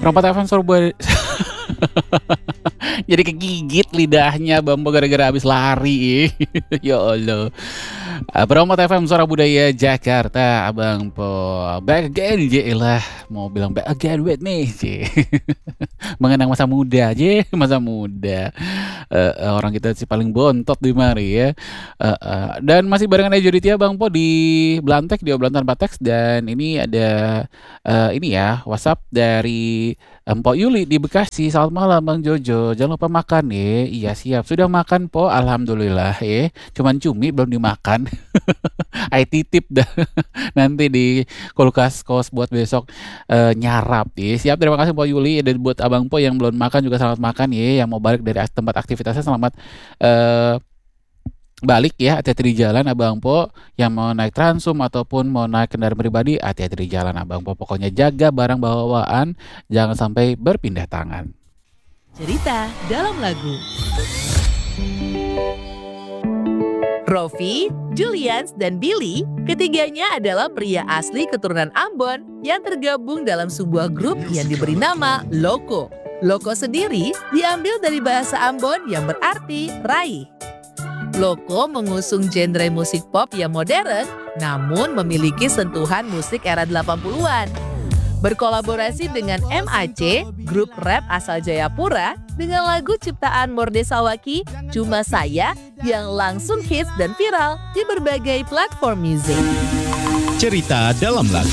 Perompak FM Surabaya. Jadi kegigit lidahnya Bambo gara-gara habis lari. Ya Allah. Promo FM Suara Budaya Jakarta, Abang Po. Back again, jelah. Mau bilang back again with me, mengenang masa muda aja, masa muda. Orang kita sih paling bontot di mari ya. Dan masih barengan Ejo Ditya Bang Po di Blantek, di obrolan tanpa teks. Dan ini ada ini ya, WhatsApp dari Mpok Yuli di Bekasi. Selamat malam Bang Jojo. Jangan lupa makan ya. Iya siap. Sudah makan Po, alhamdulillah ya. Cuman cumi belum dimakan. Ai titip dah. Nanti di kulkas kos buat besok nyarap ya. Siap, terima kasih Mpok Yuli. Dan buat Abang Po yang belum makan juga selamat makan ya. Yang mau balik dari tempat aktivitasnya selamat balik ya, hati-hati di jalan Abang Po. Yang mau naik Transum ataupun mau naik kendaraan pribadi, hati-hati di jalan Abang Po. Pokoknya jaga barang bawaan, jangan sampai berpindah tangan. Cerita dalam lagu. Rofi, Julians, dan Billy, ketiganya adalah pria asli keturunan Ambon yang tergabung dalam sebuah grup yang diberi nama Loko. Loko sendiri diambil dari bahasa Ambon yang berarti raih. Loko mengusung genre musik pop yang modern, namun memiliki sentuhan musik era 80-an. Berkolaborasi dengan MAC, grup rap asal Jayapura, dengan lagu ciptaan Morde Sawaki, Cuma Saya, yang langsung hits dan viral di berbagai platform musik. Cerita dalam lagu.